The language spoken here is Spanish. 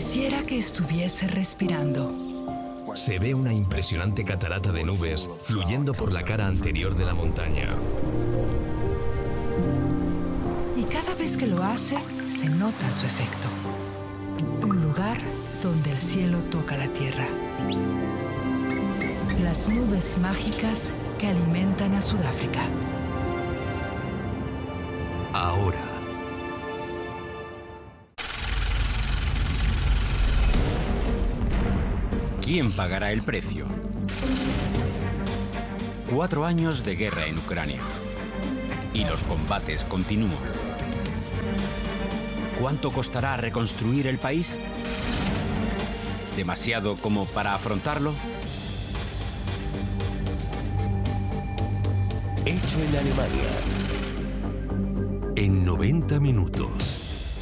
Pareciera que estuviese respirando. Se ve una impresionante catarata de nubes fluyendo por la cara anterior de la montaña. Y cada vez que lo hace, se nota su efecto. Un lugar donde el cielo toca la tierra. Las nubes mágicas que alimentan a Sudáfrica. Ahora. ¿Quién pagará el precio? 4 años de guerra en Ucrania. Y los combates continúan. ¿Cuánto costará reconstruir el país? ¿Demasiado como para afrontarlo? Hecho en Alemania. En 90 minutos.